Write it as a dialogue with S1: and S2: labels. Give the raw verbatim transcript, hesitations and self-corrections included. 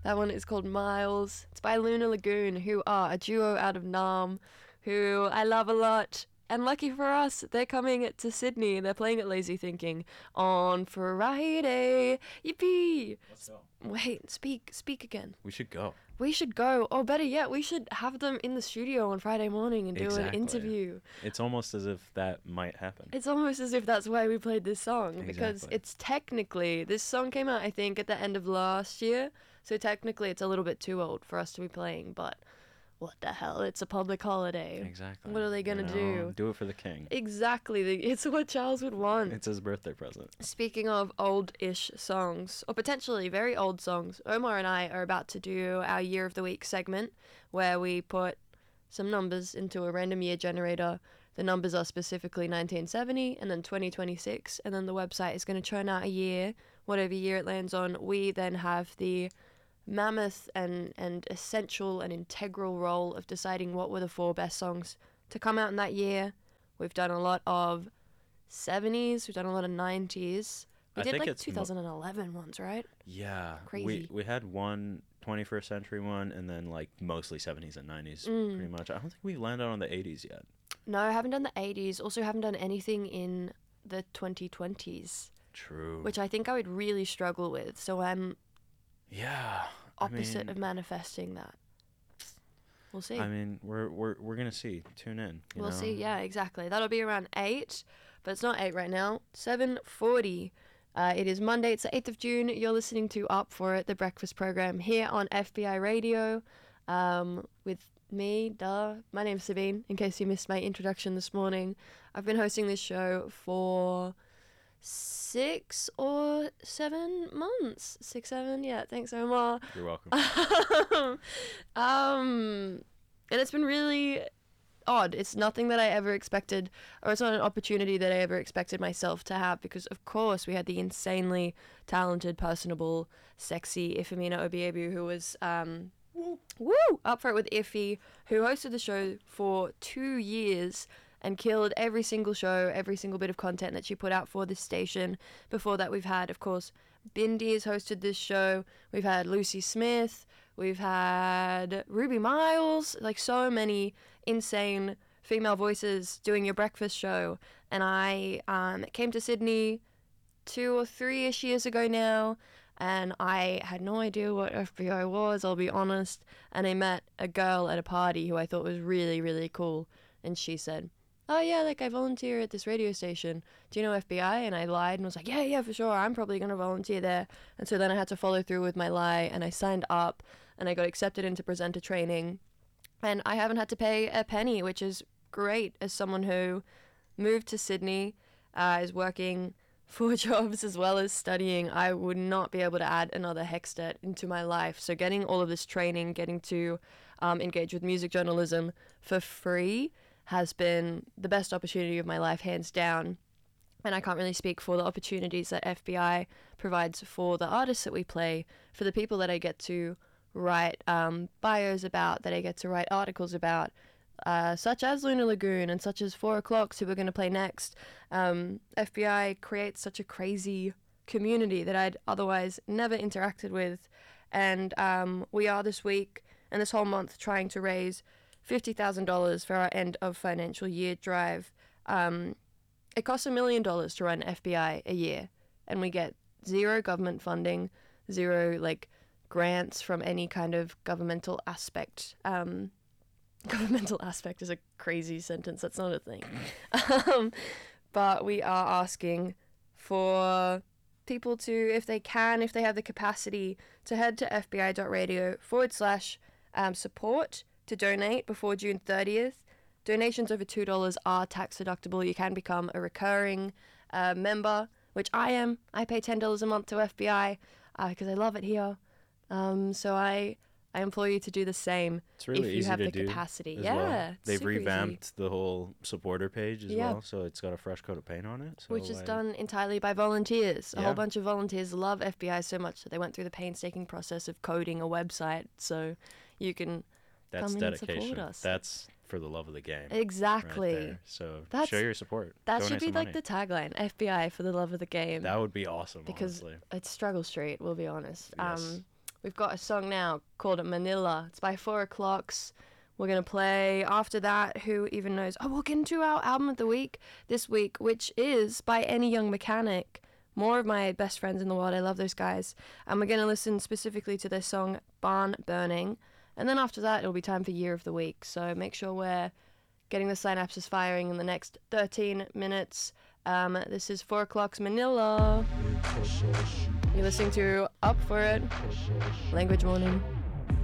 S1: That one is called Miles. It's by Lunar Lagoon, who are a duo out of Nam, who I love a lot. And lucky for us, they're coming to Sydney. They're playing at Lazy Thinking on Friday. Yippee!
S2: Let's go.
S1: Wait, speak, speak again.
S2: We should go.
S1: We should go. Or better yet, we should have them in the studio on Friday morning and do
S2: Exactly.
S1: an interview.
S2: It's almost as if that might happen.
S1: It's almost as if that's why we played this song. Because
S2: Exactly.
S1: it's technically, this song came out, I think, at the end of last year. So technically it's a little bit too old for us to be playing. But what the hell? It's a public holiday.
S2: Exactly.
S1: What are they going to
S2: You know,
S1: do?
S2: Do it for the king.
S1: Exactly. It's what Charles would want.
S2: It's his birthday present.
S1: Speaking of old-ish songs, or potentially very old songs, Omar and I are about to do our Year of the Week segment where we put some numbers into a random year generator. The numbers are specifically nineteen seventy and then twenty twenty-six, and then the website is going to churn out a year, whatever year it lands on. We then have the mammoth and, and essential and integral role of deciding what were the four best songs to come out in that year. We've done a lot of seventies, we've done a lot of nineties. We
S2: I
S1: did
S2: think
S1: like
S2: it's mo-
S1: twenty eleven ones, right?
S2: Yeah.
S1: Crazy.
S2: We we had one twenty-first century one and then like mostly seventies and nineties
S1: Mm.
S2: pretty much. I don't think we landed on the eighties yet.
S1: No, I haven't done the eighties. Also haven't done anything in the twenty twenties,
S2: True.
S1: which I think I would really struggle with. So I'm
S2: Yeah.
S1: opposite
S2: I mean,
S1: of manifesting that. We'll see.
S2: I mean, we're we're we're gonna see. Tune in. You
S1: We'll
S2: know?
S1: see. Yeah, exactly. That'll be around eight, but it's not eight right now. seven forty. Uh, it is Monday. It's the eighth of June. You're listening to Up For It, the breakfast program here on F B I Radio, um, with me, duh. My name's Sabine, in case you missed my introduction this morning. I've been hosting this show for six or seven months. Six, seven, yeah. Thanks, Omar.
S2: You're welcome.
S1: um, and it's been really odd. It's nothing that I ever expected, or it's not an opportunity that I ever expected myself to have, because of course we had the insanely talented, personable, sexy Ifemina Obiebu, who was um, woo up for it with Iffy, who hosted the show for two years and killed every single show, every single bit of content that she put out for this station. Before that, we've had, of course, Bindi has hosted this show. We've had Lucy Smith. We've had Ruby Miles. Like, so many insane female voices doing your breakfast show. And I um, came to Sydney two or three-ish years ago now, and I had no idea what F B I was, I'll be honest. And I met a girl at a party who I thought was really, really cool. And she said, oh yeah, like I volunteer at this radio station. Do you know F B I? And I lied and was like, yeah, yeah, for sure. I'm probably going to volunteer there. And so then I had to follow through with my lie, and I signed up and I got accepted into presenter training. And I haven't had to pay a penny, which is great as someone who moved to Sydney, uh, is working four jobs as well as studying. I would not be able to add another Hextet into my life. So getting all of this training, getting to um, engage with music journalism for free has been the best opportunity of my life, hands down. And I can't really speak for the opportunities that F B I provides for the artists that we play, for the people that I get to write um, bios about, that I get to write articles about, uh, such as Lunar Lagoon and such as Four O'Clocks, who we're going to play next. Um, F B I creates such a crazy community that I'd otherwise never interacted with. And um, we are this week and this whole month trying to raise fifty thousand dollars for our end of financial year drive. Um, it costs a million dollars to run F B I a year, and we get zero government funding, zero like grants from any kind of governmental aspect. Um, governmental aspect is a crazy sentence. That's not a thing. um, but we are asking for people to, if they can, if they have the capacity, to head to fbi.radio forward slash um, support to donate before June thirtieth. Donations over two dollars are tax deductible. You can become a recurring uh, member, which I am. I pay ten dollars a month to F B I because uh, I love it here. Um, so I I implore you to do the same.
S2: It's really
S1: if you
S2: easy
S1: have
S2: to
S1: the
S2: do
S1: capacity.
S2: as
S1: Yeah,
S2: well. They've
S1: super easy.
S2: revamped the whole supporter page as
S1: Yeah.
S2: well, so it's got a fresh coat of paint on it. So
S1: Which is
S2: I-
S1: done entirely by volunteers. A
S2: Yeah.
S1: whole bunch of volunteers love F B I so much that they went through the painstaking process of coding a website so you can
S2: That's
S1: come in and support
S2: dedication.
S1: us.
S2: That's for the love of the game.
S1: Exactly.
S2: Right there. So
S1: That's-
S2: show your support.
S1: That
S2: Donate
S1: should be
S2: some
S1: like
S2: money.
S1: the tagline, F B I for the love of the game.
S2: That would be awesome,
S1: because
S2: honestly.
S1: it's Struggle Street, we'll be honest.
S2: Yes.
S1: Um, we've got a song now called Manila. It's by Four O'Clocks. We're going to play after that, Who Even Knows. Oh, we'll get into our album of the week this week, which is by Any Young Mechanic. More of my best friends in the world. I love those guys. And we're going to listen specifically to their song Barn Burning. And then after that, it'll be time for Year of the Week. So make sure we're getting the synapses firing in the next thirteen minutes. Um, this is Four O'Clock's Manila. You're listening to Up For It, Language Morning.